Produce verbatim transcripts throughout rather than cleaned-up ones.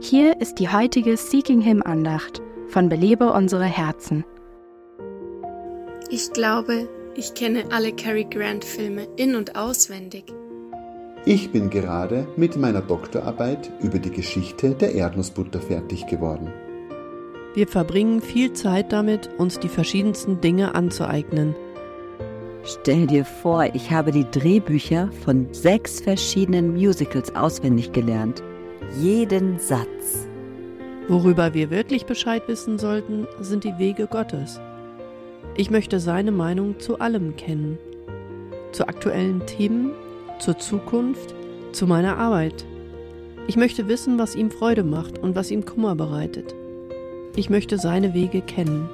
Hier ist die heutige Seeking Him Andacht von Belebe unsere Herzen. Ich glaube, ich kenne alle Cary Grant Filme in- und auswendig. Ich bin gerade mit meiner Doktorarbeit über die Geschichte der Erdnussbutter fertig geworden. Wir verbringen viel Zeit damit, uns die verschiedensten Dinge anzueignen. Stell dir vor, ich habe die Drehbücher von sechs verschiedenen Musicals auswendig gelernt. Jeden Satz. Worüber wir wirklich Bescheid wissen sollten, sind die Wege Gottes. Ich möchte seine Meinung zu allem kennen. Zu aktuellen Themen, zur Zukunft, zu meiner Arbeit. Ich möchte wissen, was ihm Freude macht und was ihm Kummer bereitet. Ich möchte seine Wege kennen.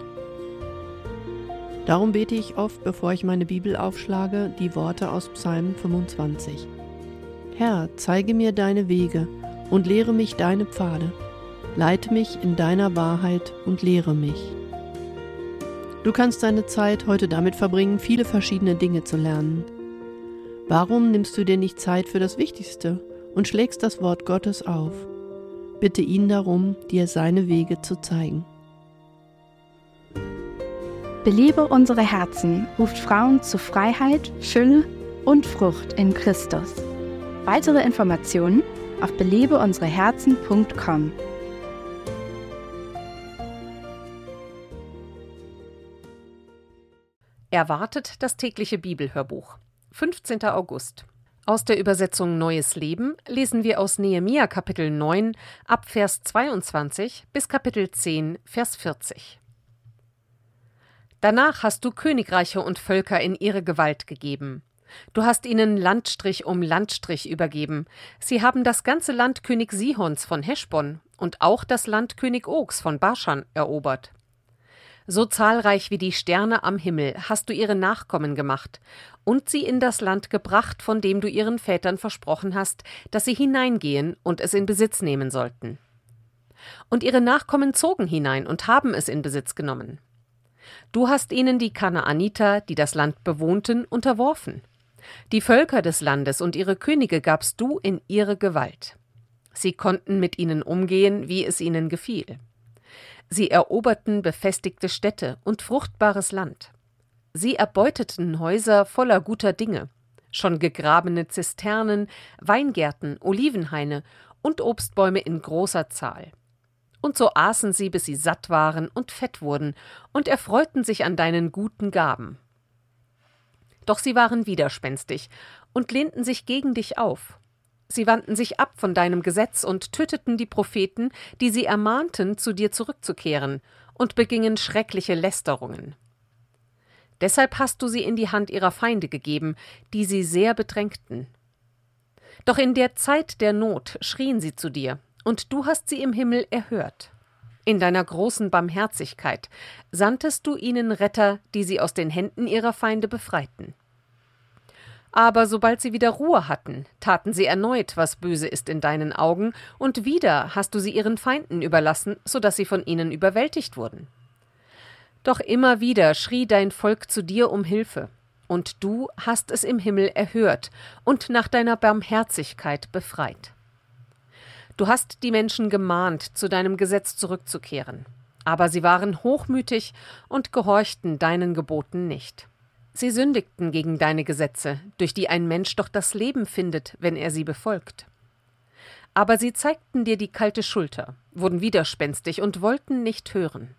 Darum bete ich oft, bevor ich meine Bibel aufschlage, die Worte aus Psalm fünfundzwanzig. Herr, zeige mir deine Wege und lehre mich deine Pfade. Leite mich in deiner Wahrheit und lehre mich. Du kannst deine Zeit heute damit verbringen, viele verschiedene Dinge zu lernen. Warum nimmst du dir nicht Zeit für das Wichtigste und schlägst das Wort Gottes auf? Bitte ihn darum, dir seine Wege zu zeigen. Belebe unsere Herzen ruft Frauen zu Freiheit, Fülle und Frucht in Christus. Weitere Informationen auf belebe unsere herzen punkt com. Erwartet das tägliche Bibelhörbuch. fünfzehnter August. Aus der Übersetzung Neues Leben lesen wir aus Nehemia Kapitel neun ab Vers zweiundzwanzig bis Kapitel zehn, Vers vierzig. Danach hast du Königreiche und Völker in ihre Gewalt gegeben. Du hast ihnen Landstrich um Landstrich übergeben. Sie haben das ganze Land König Sihons von Heschbon und auch das Land König Ogs von Baschan erobert. So zahlreich wie die Sterne am Himmel hast du ihre Nachkommen gemacht und sie in das Land gebracht, von dem du ihren Vätern versprochen hast, dass sie hineingehen und es in Besitz nehmen sollten. Und ihre Nachkommen zogen hinein und haben es in Besitz genommen. Du hast ihnen die Kanaaniter, die das Land bewohnten, unterworfen. Die Völker des Landes und ihre Könige gabst du in ihre Gewalt. Sie konnten mit ihnen umgehen, wie es ihnen gefiel. Sie eroberten befestigte Städte und fruchtbares Land. Sie erbeuteten Häuser voller guter Dinge, schon gegrabene Zisternen, Weingärten, Olivenhaine und Obstbäume in großer Zahl. Und so aßen sie, bis sie satt waren und fett wurden und erfreuten sich an deinen guten Gaben. Doch sie waren widerspenstig und lehnten sich gegen dich auf. Sie wandten sich ab von deinem Gesetz und töteten die Propheten, die sie ermahnten, zu dir zurückzukehren, und begingen schreckliche Lästerungen. Deshalb hast du sie in die Hand ihrer Feinde gegeben, die sie sehr bedrängten. Doch in der Zeit der Not schrien sie zu dir, und du hast sie im Himmel erhört. In deiner großen Barmherzigkeit sandtest du ihnen Retter, die sie aus den Händen ihrer Feinde befreiten. Aber sobald sie wieder Ruhe hatten, taten sie erneut, was böse ist in deinen Augen, und wieder hast du sie ihren Feinden überlassen, so dass sie von ihnen überwältigt wurden. Doch immer wieder schrie dein Volk zu dir um Hilfe, und du hast es im Himmel erhört und nach deiner Barmherzigkeit befreit. Du hast die Menschen gemahnt, zu deinem Gesetz zurückzukehren, aber sie waren hochmütig und gehorchten deinen Geboten nicht. Sie sündigten gegen deine Gesetze, durch die ein Mensch doch das Leben findet, wenn er sie befolgt. Aber sie zeigten dir die kalte Schulter, wurden widerspenstig und wollten nicht hören.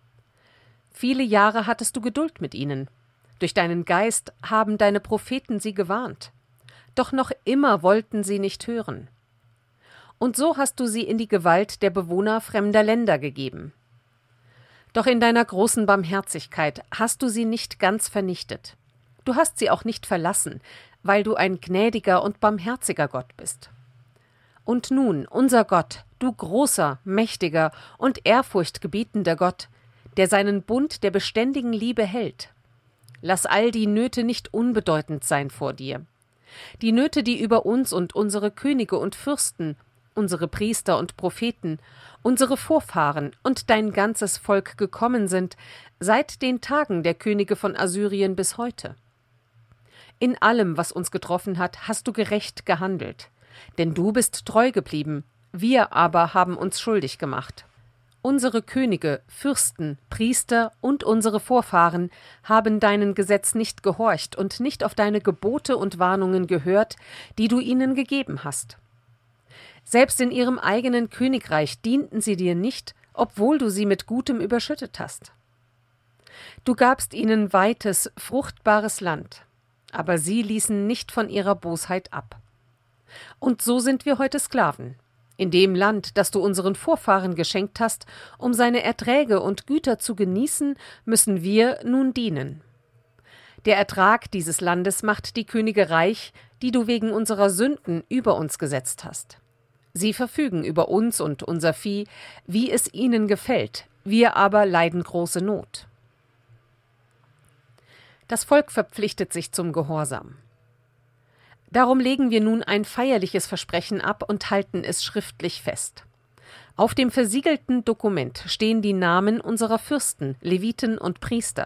Viele Jahre hattest du Geduld mit ihnen. Durch deinen Geist haben deine Propheten sie gewarnt. Doch noch immer wollten sie nicht hören. Und so hast du sie in die Gewalt der Bewohner fremder Länder gegeben. Doch in deiner großen Barmherzigkeit hast du sie nicht ganz vernichtet. Du hast sie auch nicht verlassen, weil du ein gnädiger und barmherziger Gott bist. Und nun, unser Gott, du großer, mächtiger und ehrfurchtgebietender Gott, der seinen Bund der beständigen Liebe hält, lass all die Nöte nicht unbedeutend sein vor dir. Die Nöte, die über uns und unsere Könige und Fürsten, unsere Priester und Propheten, unsere Vorfahren und dein ganzes Volk gekommen sind, seit den Tagen der Könige von Assyrien bis heute. In allem, was uns getroffen hat, hast du gerecht gehandelt, denn du bist treu geblieben, Wir aber haben uns schuldig gemacht. Unsere Könige, Fürsten, Priester und unsere Vorfahren haben deinem Gesetz nicht gehorcht und nicht auf deine Gebote und Warnungen gehört, die du ihnen gegeben hast. Selbst in ihrem eigenen Königreich dienten sie dir nicht, obwohl du sie mit Gutem überschüttet hast. Du gabst ihnen weites, fruchtbares Land, aber sie ließen nicht von ihrer Bosheit ab. Und so sind wir heute Sklaven. In dem Land, das du unseren Vorfahren geschenkt hast, um seine Erträge und Güter zu genießen, müssen wir nun dienen. Der Ertrag dieses Landes macht die Könige reich, die du wegen unserer Sünden über uns gesetzt hast. Sie verfügen über uns und unser Vieh, wie es ihnen gefällt, wir aber leiden große Not. Das Volk verpflichtet sich zum Gehorsam. Darum legen wir nun ein feierliches Versprechen ab und halten es schriftlich fest. Auf dem versiegelten Dokument stehen die Namen unserer Fürsten, Leviten und Priester.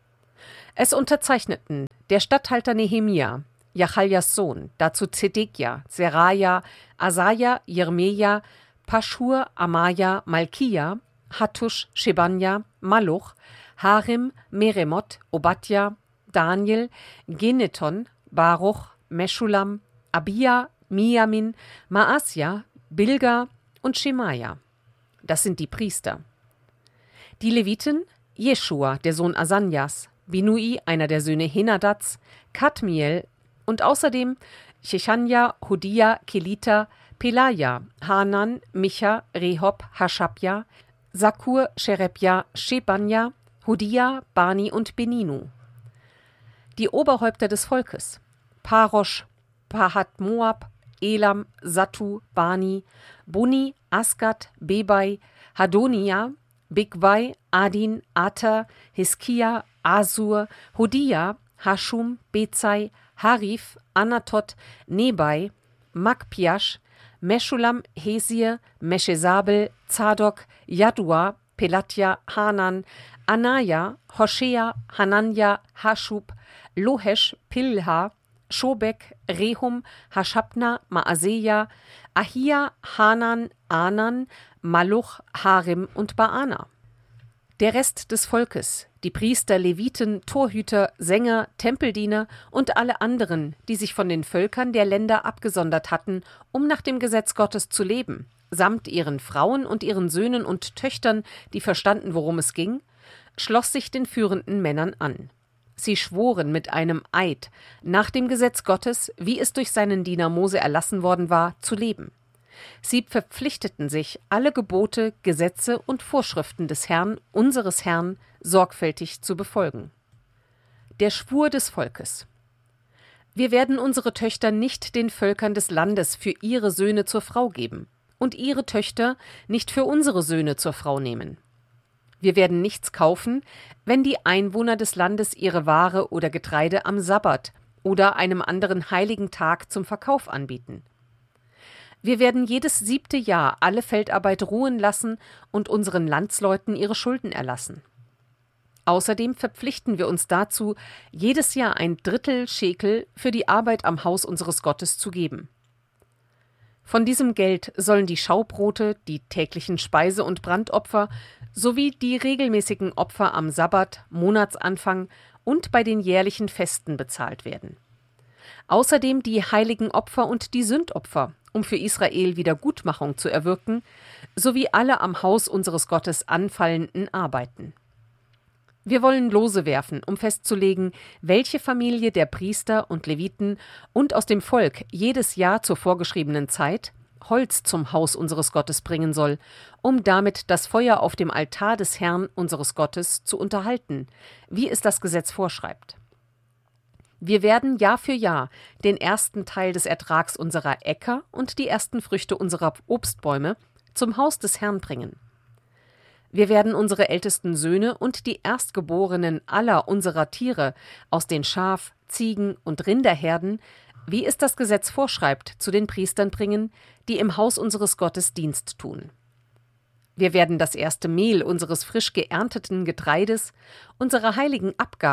Es unterzeichneten der Statthalter Nehemia, Jachaljas Sohn, dazu Zedekia, Seraja, Asaja, Jeremia, Paschur, Amaja, Malkia, Hattusch, Shebanja, Maluch, Harim, Meremot, Obadja, Daniel, Geneton, Baruch, Meschulam, Abia, Miamin, Maasja, Bilga und Schemaja. Das sind die Priester. Die Leviten, Jeschua, der Sohn Asanjas, Binui, einer der Söhne Henadats, Kadmiel und außerdem Chechanja, Hodia, Kelita, Pelaja, Hanan, Micha, Rehob, Haschabja, Sakur, Sherebja, Shebanja, Hodia, Bani und Beninu. Die Oberhäupter des Volkes: Parosch, Pahat-Moab, Elam, Sattu, Bani, Buni, Asgat, Bebai, Hadonia, Bigwai, Adin, Ater, Hiskia, Asur, Hodia, Hashum, Bezai, Harif, Anatot, Nebai, Makpiasch, Meschulam, Hesir, Meshesabel, Zadok, Jadua, Pelatja, Hanan, Anaya, Hoshea, Hananja, Hashub, Lohesh, Pilha, Schobek, Rehum, Haschabna, Maaseja, Ahia, Hanan, Anan, Maluch, Harim und Baana. Der Rest des Volkes, die Priester, Leviten, Torhüter, Sänger, Tempeldiener und alle anderen, die sich von den Völkern der Länder abgesondert hatten, um nach dem Gesetz Gottes zu leben, samt ihren Frauen und ihren Söhnen und Töchtern, die verstanden, worum es ging, schloss sich den führenden Männern an. Sie schworen mit einem Eid, nach dem Gesetz Gottes, wie es durch seinen Diener Mose erlassen worden war, zu leben. Sie verpflichteten sich, alle Gebote, Gesetze und Vorschriften des Herrn, unseres Herrn, sorgfältig zu befolgen. Der Schwur des Volkes: Wir werden unsere Töchter nicht den Völkern des Landes für ihre Söhne zur Frau geben und ihre Töchter nicht für unsere Söhne zur Frau nehmen. Wir werden nichts kaufen, wenn die Einwohner des Landes ihre Ware oder Getreide am Sabbat oder einem anderen heiligen Tag zum Verkauf anbieten. Wir werden jedes siebte Jahr alle Feldarbeit ruhen lassen und unseren Landsleuten ihre Schulden erlassen. Außerdem verpflichten wir uns dazu, jedes Jahr ein Drittel Schekel für die Arbeit am Haus unseres Gottes zu geben. Von diesem Geld sollen die Schaubrote, die täglichen Speise- und Brandopfer sowie die regelmäßigen Opfer am Sabbat, Monatsanfang und bei den jährlichen Festen bezahlt werden. Außerdem die heiligen Opfer und die Sündopfer, um für Israel Wiedergutmachung zu erwirken, sowie alle am Haus unseres Gottes anfallenden Arbeiten. Wir wollen Lose werfen, um festzulegen, welche Familie der Priester und Leviten und aus dem Volk jedes Jahr zur vorgeschriebenen Zeit Holz zum Haus unseres Gottes bringen soll, um damit das Feuer auf dem Altar des Herrn unseres Gottes zu unterhalten, wie es das Gesetz vorschreibt. Wir werden Jahr für Jahr den ersten Teil des Ertrags unserer Äcker und die ersten Früchte unserer Obstbäume zum Haus des Herrn bringen. Wir werden unsere ältesten Söhne und die Erstgeborenen aller unserer Tiere aus den Schaf-, Ziegen- und Rinderherden, wie es das Gesetz vorschreibt, zu den Priestern bringen, die im Haus unseres Gottes Dienst tun. Wir werden das erste Mehl unseres frisch geernteten Getreides, unsere heiligen Abgaben,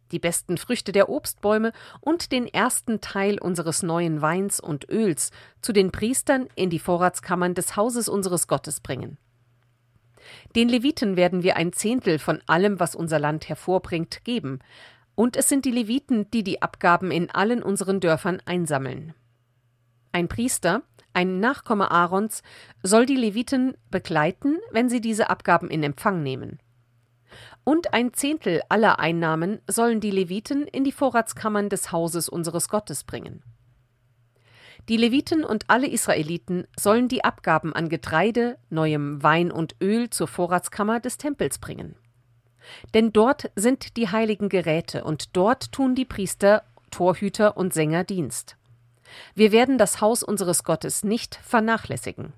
die besten Früchte der Obstbäume und den ersten Teil unseres neuen Weins und Öls zu den Priestern in die Vorratskammern des Hauses unseres Gottes bringen. Den Leviten werden wir ein Zehntel von allem, was unser Land hervorbringt, geben, und es sind die Leviten, die die Abgaben in allen unseren Dörfern einsammeln. Ein Priester, ein Nachkomme Aarons, soll die Leviten begleiten, wenn sie diese Abgaben in Empfang nehmen. Und ein Zehntel aller Einnahmen sollen die Leviten in die Vorratskammern des Hauses unseres Gottes bringen. Die Leviten und alle Israeliten sollen die Abgaben an Getreide, neuem Wein und Öl zur Vorratskammer des Tempels bringen. Denn dort sind die heiligen Geräte und dort tun die Priester, Torhüter und Sänger Dienst. Wir werden das Haus unseres Gottes nicht vernachlässigen.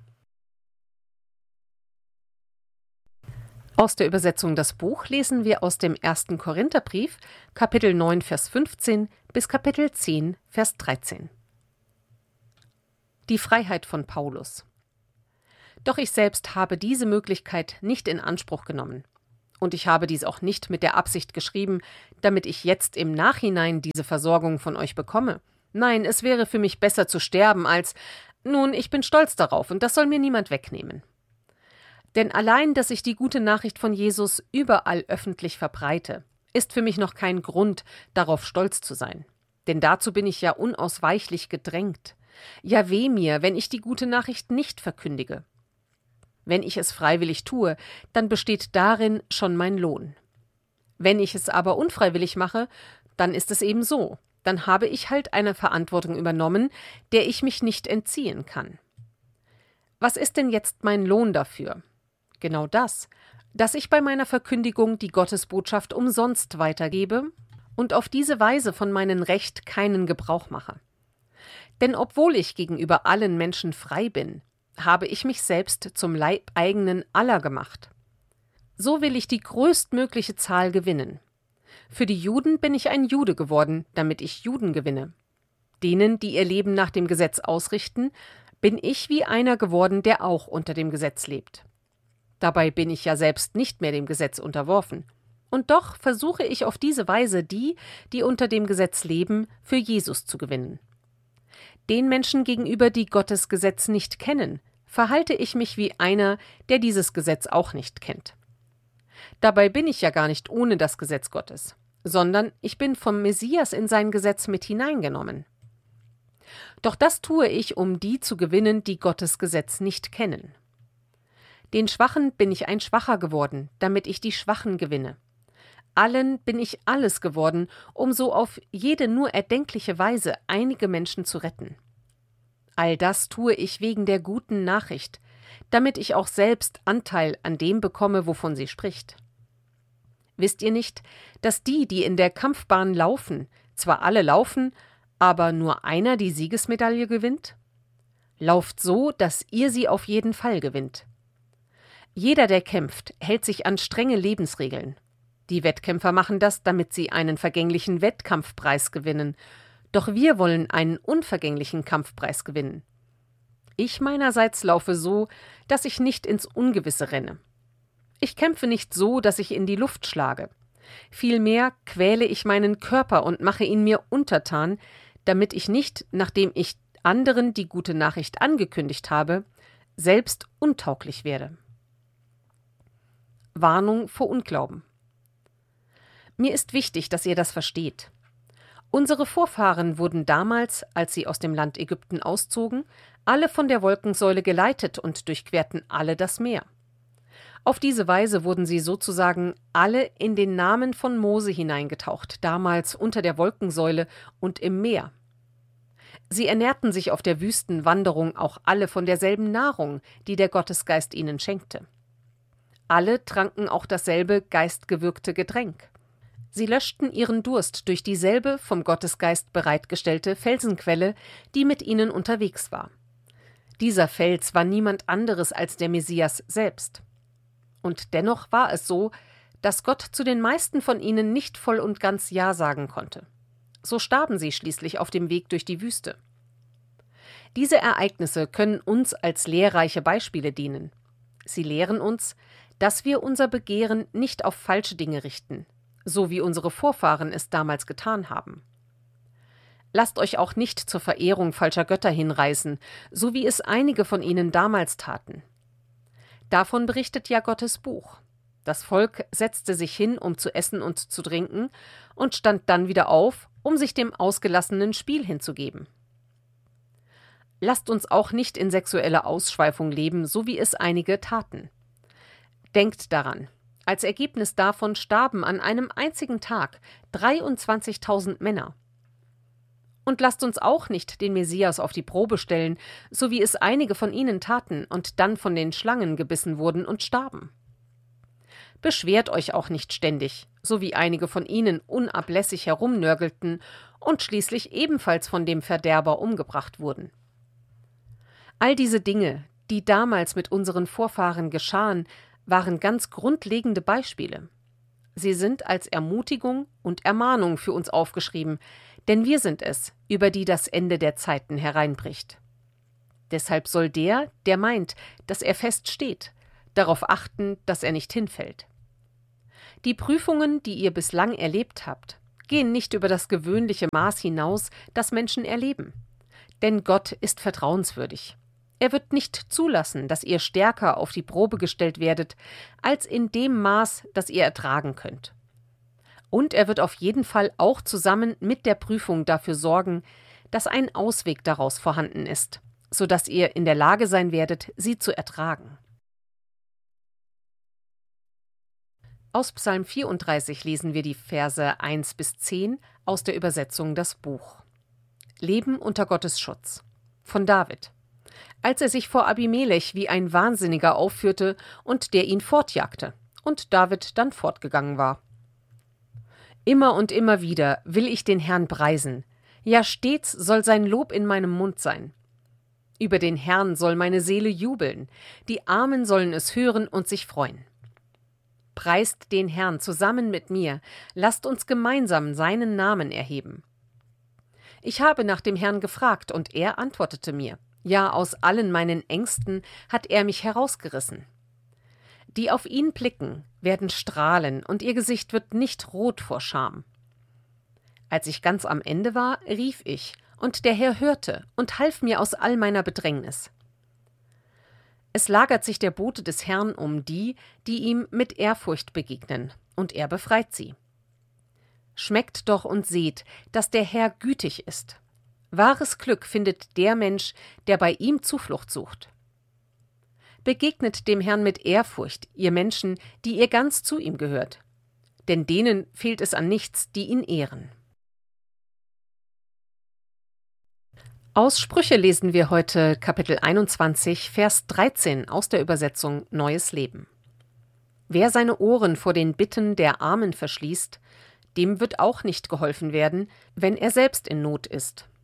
Aus der Übersetzung Das Buch lesen wir aus dem ersten Korintherbrief, Kapitel neun, Vers fünfzehn bis Kapitel zehn, Vers dreizehn. Die Freiheit von Paulus. Doch ich selbst habe diese Möglichkeit nicht in Anspruch genommen. Und ich habe dies auch nicht mit der Absicht geschrieben, damit ich jetzt im Nachhinein diese Versorgung von euch bekomme. Nein, es wäre für mich besser zu sterben als, nun, ich bin stolz darauf und das soll mir niemand wegnehmen. Denn allein, dass ich die gute Nachricht von Jesus überall öffentlich verbreite, ist für mich noch kein Grund, darauf stolz zu sein. Denn dazu bin ich ja unausweichlich gedrängt. Ja, weh mir, wenn ich die gute Nachricht nicht verkündige. Wenn ich es freiwillig tue, dann besteht darin schon mein Lohn. Wenn ich es aber unfreiwillig mache, dann ist es eben so. Dann habe ich halt eine Verantwortung übernommen, der ich mich nicht entziehen kann. Was ist denn jetzt mein Lohn dafür? Genau das, dass ich bei meiner Verkündigung die Gottesbotschaft umsonst weitergebe und auf diese Weise von meinem Recht keinen Gebrauch mache. Denn obwohl ich gegenüber allen Menschen frei bin, habe ich mich selbst zum Leibeigenen aller gemacht. So will ich die größtmögliche Zahl gewinnen. Für die Juden bin ich ein Jude geworden, damit ich Juden gewinne. Denen, die ihr Leben nach dem Gesetz ausrichten, bin ich wie einer geworden, der auch unter dem Gesetz lebt. Dabei bin ich ja selbst nicht mehr dem Gesetz unterworfen. Und doch versuche ich auf diese Weise die, die unter dem Gesetz leben, für Jesus zu gewinnen. Den Menschen gegenüber, die Gottes Gesetz nicht kennen, verhalte ich mich wie einer, der dieses Gesetz auch nicht kennt. Dabei bin ich ja gar nicht ohne das Gesetz Gottes, sondern ich bin vom Messias in sein Gesetz mit hineingenommen. Doch das tue ich, um die zu gewinnen, die Gottes Gesetz nicht kennen. Den Schwachen bin ich ein Schwacher geworden, damit ich die Schwachen gewinne. Allen bin ich alles geworden, um so auf jede nur erdenkliche Weise einige Menschen zu retten. All das tue ich wegen der guten Nachricht, damit ich auch selbst Anteil an dem bekomme, wovon sie spricht. Wisst ihr nicht, dass die, die in der Kampfbahn laufen, zwar alle laufen, aber nur einer die Siegesmedaille gewinnt? Lauft so, dass ihr sie auf jeden Fall gewinnt. Jeder, der kämpft, hält sich an strenge Lebensregeln. Die Wettkämpfer machen das, damit sie einen vergänglichen Wettkampfpreis gewinnen. Doch wir wollen einen unvergänglichen Kampfpreis gewinnen. Ich meinerseits laufe so, dass ich nicht ins Ungewisse renne. Ich kämpfe nicht so, dass ich in die Luft schlage. Vielmehr quäle ich meinen Körper und mache ihn mir untertan, damit ich nicht, nachdem ich anderen die gute Nachricht angekündigt habe, selbst untauglich werde. Warnung vor Unglauben. Mir ist wichtig, dass ihr das versteht. Unsere Vorfahren wurden damals, als sie aus dem Land Ägypten auszogen, alle von der Wolkensäule geleitet und durchquerten alle das Meer. Auf diese Weise wurden sie sozusagen alle in den Namen von Mose hineingetaucht, damals unter der Wolkensäule und im Meer. Sie ernährten sich auf der Wüstenwanderung auch alle von derselben Nahrung, die der Gottesgeist ihnen schenkte. Alle tranken auch dasselbe geistgewirkte Getränk. Sie löschten ihren Durst durch dieselbe vom Gottesgeist bereitgestellte Felsenquelle, die mit ihnen unterwegs war. Dieser Fels war niemand anderes als der Messias selbst. Und dennoch war es so, dass Gott zu den meisten von ihnen nicht voll und ganz Ja sagen konnte. So starben sie schließlich auf dem Weg durch die Wüste. Diese Ereignisse können uns als lehrreiche Beispiele dienen. Sie lehren uns, dass wir unser Begehren nicht auf falsche Dinge richten, so wie unsere Vorfahren es damals getan haben. Lasst euch auch nicht zur Verehrung falscher Götter hinreißen, so wie es einige von ihnen damals taten. Davon berichtet ja Gottes Buch. Das Volk setzte sich hin, um zu essen und zu trinken, und stand dann wieder auf, um sich dem ausgelassenen Spiel hinzugeben. Lasst uns auch nicht in sexueller Ausschweifung leben, so wie es einige taten. Denkt daran, als Ergebnis davon starben an einem einzigen Tag dreiundzwanzigtausend Männer. Und lasst uns auch nicht den Messias auf die Probe stellen, so wie es einige von ihnen taten und dann von den Schlangen gebissen wurden und starben. Beschwert euch auch nicht ständig, so wie einige von ihnen unablässig herumnörgelten und schließlich ebenfalls von dem Verderber umgebracht wurden. All diese Dinge, die damals mit unseren Vorfahren geschahen, waren ganz grundlegende Beispiele. Sie sind als Ermutigung und Ermahnung für uns aufgeschrieben, denn wir sind es, über die das Ende der Zeiten hereinbricht. Deshalb soll der, der meint, dass er fest steht, darauf achten, dass er nicht hinfällt. Die Prüfungen, die ihr bislang erlebt habt, gehen nicht über das gewöhnliche Maß hinaus, das Menschen erleben. Denn Gott ist vertrauenswürdig. Er wird nicht zulassen, dass ihr stärker auf die Probe gestellt werdet, als in dem Maß, das ihr ertragen könnt. Und er wird auf jeden Fall auch zusammen mit der Prüfung dafür sorgen, dass ein Ausweg daraus vorhanden ist, sodass ihr in der Lage sein werdet, sie zu ertragen. Aus Psalm vierunddreißig lesen wir die Verse eins bis zehn aus der Übersetzung Das Buch. Leben unter Gottes Schutz von David. Als er sich vor Abimelech wie ein Wahnsinniger aufführte und der ihn fortjagte und David dann fortgegangen war. Immer und immer wieder will ich den Herrn preisen, ja stets soll sein Lob in meinem Mund sein. Über den Herrn soll meine Seele jubeln, die Armen sollen es hören und sich freuen. Preist den Herrn zusammen mit mir, lasst uns gemeinsam seinen Namen erheben. Ich habe nach dem Herrn gefragt, und er antwortete mir. Ja, aus allen meinen Ängsten hat er mich herausgerissen. Die auf ihn blicken, werden strahlen, und ihr Gesicht wird nicht rot vor Scham. Als ich ganz am Ende war, rief ich, und der Herr hörte und half mir aus all meiner Bedrängnis. Es lagert sich der Bote des Herrn um die, die ihm mit Ehrfurcht begegnen, und er befreit sie. Schmeckt doch und seht, dass der Herr gütig ist. Wahres Glück findet der Mensch, der bei ihm Zuflucht sucht. Begegnet dem Herrn mit Ehrfurcht, ihr Menschen, die ihr ganz zu ihm gehört. Denn denen fehlt es an nichts, die ihn ehren. Aus Sprüche lesen wir heute Kapitel einundzwanzig, Vers dreizehn aus der Übersetzung Neues Leben. Wer seine Ohren vor den Bitten der Armen verschließt, dem wird auch nicht geholfen werden, wenn er selbst in Not ist.